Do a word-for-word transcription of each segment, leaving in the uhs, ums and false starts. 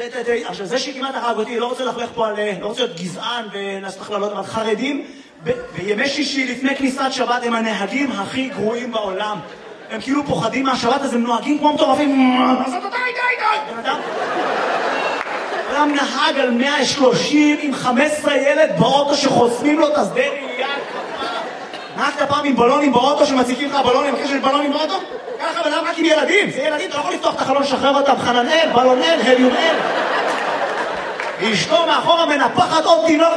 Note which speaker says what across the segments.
Speaker 1: עכשיו, זה שכמעט הרג אותי, לא רוצה לחלך פה על... לא רוצה להיות גזען ולעשות הכללות, אבל חרדים, בימי שישי לפני כניסת שבת הם הנהגים הכי גרועים בעולם. הם כאילו פוחדים מהשבת, אז הם נוהגים כמו מטורפים. אז אתה די, די, די! בן אדם... אדם נהג על מאה ושלושים עם חמישה עשר ילד באוטו שחוסמים לו את השדה ראייה. נהגת פעם עם בלונים באוטו שמציקים לך בלונים, בקשר של בלונים באוטו? ככה בן אדם רק עם ילדים, זה ילדים, אתה לא יכול לפתוח את החלון, לשחרר אותם, חננאל, בלונל, הליומל. ואשתו מאחורה מנפחת עוד תינוק.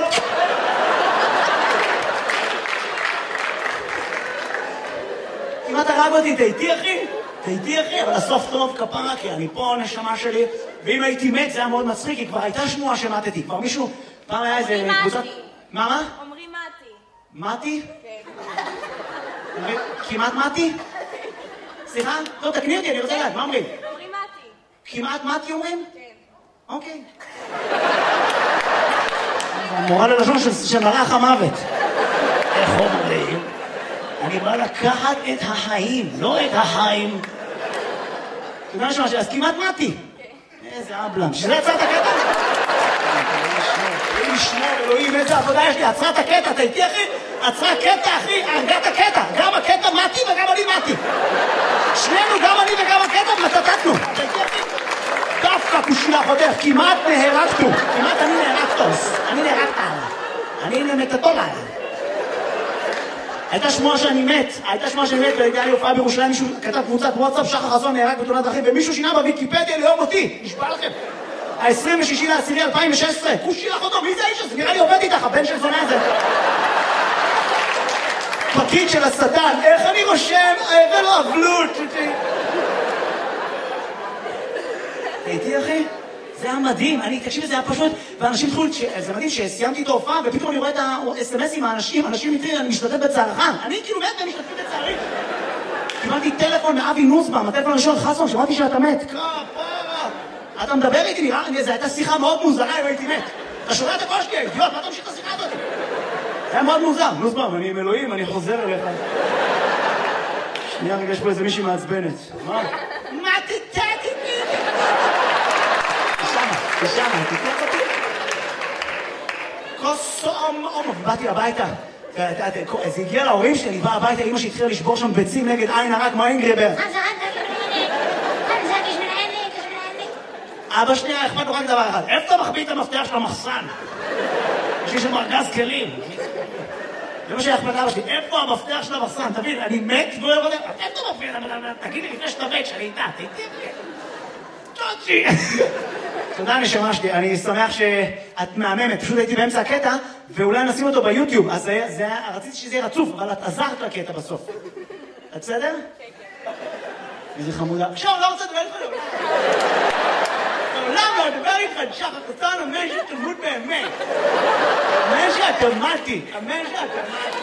Speaker 1: כמעט הרג אותי, תהייתי אחי? תהייתי אחי, אבל הסוף טוב כפרה, כי אני פה נשמה שלי, ואם הייתי מת זה היה מאוד מצחיק, כי כבר הייתה שמועה שמתתי, כבר מישהו, פעם היה איזה קבוצת... מה מה?
Speaker 2: אומרים מתי.
Speaker 1: מתי? כן. כמעט מתי? סליחה? לא, תקני אותי, אני רוצה לדעת, מה אומרים?
Speaker 2: אומרים מתי.
Speaker 1: כמעט מתי אומרים?
Speaker 2: כן.
Speaker 1: אוקיי. המורה ללשון של מלאך המוות. איך אומרים? אני בא לקחת את החיים, לא את החיים. אתה יודע שמה, אז כמעט מתי. איזה אבלם, שזה עצרת הקטע? אלוהים ישמור, אלוהים, איזה עבודה יש לי, עצרת הקטע, אתה איתי אחי? עצרה קטע אחי, הרגת הקטע, גם הקטע מתי וגם אני מתי. שנינו, גם אני וגם הקטע, מצטטנו. אתה איתי אחי? דווקא כושילה חותך, כמעט נהרגתו, כמעט אני נהרגתוס, אני נהרגת עליו, אני נמתתו עליו. הייתה שמועה שאני מת, הייתה שמועה שאני מת, והייתה לי הופעה בירושלים, מישהו כתב קבוצת וואטסאפ, שחר חסון נהרג בתאונת דרכים, ומישהו שינה בוויקיפדיה ליום אותי, נשבע לכם. ה-עשרים ושישי לעשירי אלפיים ושש עשרה, כושי לך אותו, מי זה האיש הזה? נראה לי עובד איתך, הבן של זונה הזה. פקיד של השטן, איך אני רושם, אבל לא אבלות. הייתי אחי? זה היה מדהים, אני, תקשיב, זה היה פשוט, ואנשים התחילו, זה מדהים שסיימתי את ההופעה, ופתאום אני רואה את ה-אס אם אס עם האנשים, אנשים מתחילים, אני משתתף בצערך, אני כאילו מת ומשתתפים בצערי. קיבלתי טלפון מאבי נוסבאום, הטלפון הראשון חסון, שמעתי שאתה מת. כפרה, אתה מדבר איתי, נראה לי, זו הייתה שיחה מאוד מוזרה אם הייתי מת. אתה שומע את הקול שלי, אידיוט, מה אתה ממשיך את השיחה הזאת? זה היה מאוד מוזר, נוסבאום, אני עם אלוהים, אני חוזר אליך. שנייה, רגע, יש פה איזה מישהי מעצבנת. מה? מה תתתי? ושמה, תתלך אותי. כוס אומ אומ, באתי הביתה. זה הגיע להורים שלי, אני בא הביתה, אמא שהתחילה לשבור שם ביצים נגד עין הרע כמו אינגריבר. אבא שנייה, אכפת לו רק דבר אחד. איפה אתה מחביא את המפתח של המחסן? יש לי שם ארגז כלים. זה מה שאכפת לאבא שלי, איפה המפתח של המחסן? תבין, אני מת והוא לא יודע, איפה אתה מפתח? תגיד לי לפני שאתה מת, שאני איתה, תהייתי צ'וצ'י. תודה נשמה שלי, אני שמח שאת מהממת, פשוט הייתי באמצע הקטע, ואולי נשים אותו ביוטיוב, אז זה, זה, רציתי שזה יהיה רצוף, אבל את עזרת לקטע בסוף. את בסדר? כן, כן. איזה חמודה. עכשיו, לא רוצה לדבר איתך. לעולם לא לדבר איתך, שחר קצן, אמן שתמות באמת. אמן שאתה מתי, אמן שאתה מתי.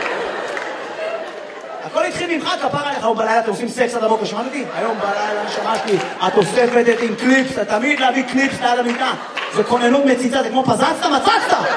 Speaker 1: הכל התחיל ממך, כפר עליך, היום בלילה אתם עושים סקס עד הבוקר, שמעת אותי? היום בלילה נשמה שלי, את אוספת את עם קליפס, אתה תמיד להביא קליפס ליד המיטה. זה כוננות מציצה, זה כמו פזצת, מצצת!